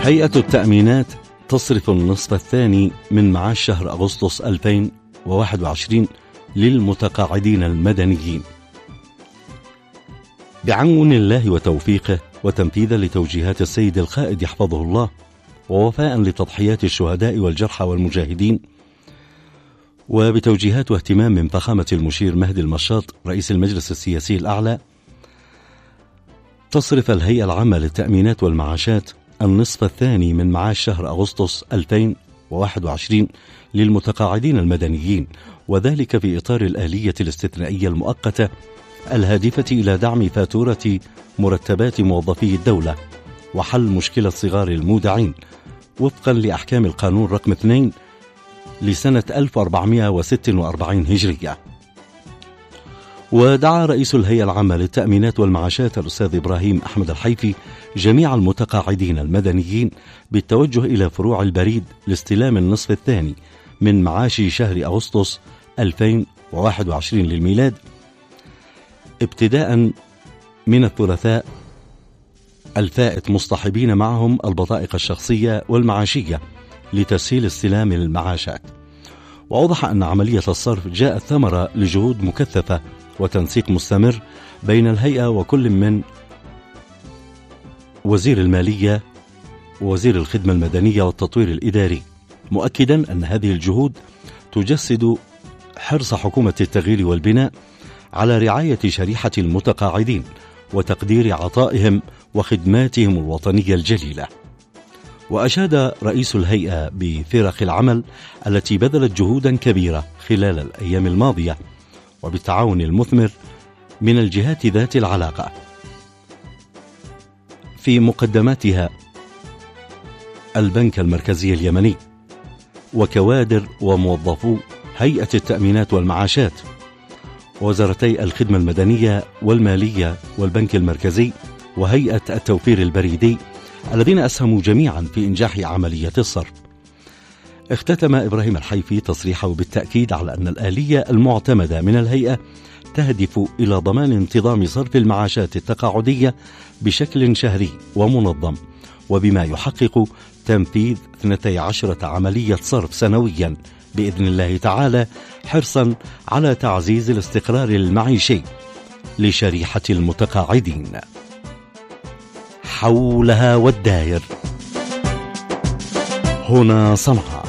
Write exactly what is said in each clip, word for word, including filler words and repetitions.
هيئة التأمينات تصرف النصف الثاني من معاش شهر أغسطس ألفين وواحد وعشرين للمتقاعدين المدنيين بعون الله وتوفيقه، وتنفيذا لتوجيهات السيد القائد يحفظه الله، ووفاء لتضحيات الشهداء والجرحى والمجاهدين، وبتوجيهات واهتمام من فخامة المشير مهدي المشاط رئيس المجلس السياسي الأعلى. تصرف الهيئة العامة للتأمينات والمعاشات النصف الثاني من معاش شهر أغسطس ألفين وواحد وعشرين للمتقاعدين المدنيين، وذلك في إطار الآلية الاستثنائية المؤقتة الهادفة إلى دعم فاتورة مرتبات موظفي الدولة وحل مشكلة صغار المودعين وفقا لأحكام القانون رقم اثنين لسنة ألف وأربعمائة وستة وأربعين هجرية. ودعا رئيس الهيئة العامة للتأمينات والمعاشات الأستاذ إبراهيم أحمد الحيفي جميع المتقاعدين المدنيين بالتوجه إلى فروع البريد لاستلام النصف الثاني من معاش شهر أغسطس ألفين وواحد وعشرين للميلاد ابتداء من الثلاثاء الفائت، مصطحبين معهم البطائق الشخصية والمعاشية لتسهيل استلام المعاشات. وأوضح أن عملية الصرف جاءت ثمرة لجهود مكثفة وتنسيق مستمر بين الهيئة وكل من وزير المالية ووزير الخدمة المدنية والتطوير الإداري، مؤكدا أن هذه الجهود تجسد حرص حكومة التغيير والبناء على رعاية شريحة المتقاعدين وتقدير عطائهم وخدماتهم الوطنية الجليلة. وأشاد رئيس الهيئة بفرق العمل التي بذلت جهودا كبيرة خلال الأيام الماضية وبالتعاون المثمر من الجهات ذات العلاقة، في مقدماتها البنك المركزي اليمني وكوادر وموظفو هيئة التأمينات والمعاشات، وزارتي الخدمة المدنية والمالية والبنك المركزي وهيئة التوفير البريدي الذين أسهموا جميعا في إنجاح عملية الصرف. اختتم إبراهيم الحيفي تصريحه بالتأكيد على أن الآلية المعتمدة من الهيئة تهدف إلى ضمان انتظام صرف المعاشات التقاعدية بشكل شهري ومنظم، وبما يحقق تنفيذ اثنتي عشرة عملية صرف سنويا بإذن الله تعالى، حرصا على تعزيز الاستقرار المعيشي لشريحة المتقاعدين. حولها والداير، هنا صنعاء.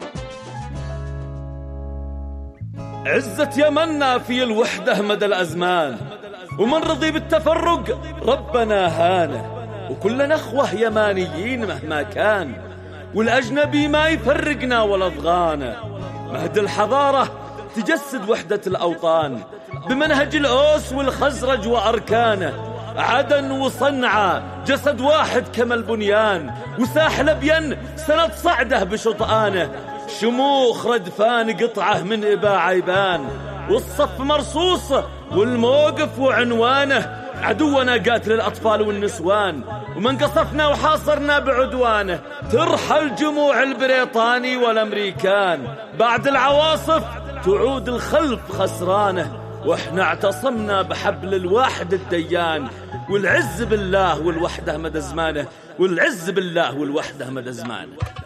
عزة يمنا في الوحدة مدى الأزمان، ومن رضي بالتفرق ربنا هانه، وكلنا أخوة يمانيين مهما كان، والأجنبي ما يفرقنا ولا ضغانا. مهد الحضارة تجسد وحدة الأوطان بمنهج الأوس والخزرج وأركانه، عدن وصنعاء جسد واحد كما البنيان، وساحل بين سند صعده بشطآنه، شموخ ردفان قطعه من إباع يبان، والصف مرصوص والموقف وعنوانه، عدونا قاتل الأطفال والنسوان، ومن قصفنا وحاصرنا بعدوانه، ترحل جموع البريطاني والأمريكان، بعد العواصف تعود الخلف خسرانه، واحنا اعتصمنا بحبل الواحد الديان، والعز بالله والوحدة مدى زمانه، والعز بالله والوحدة مدى زمانه.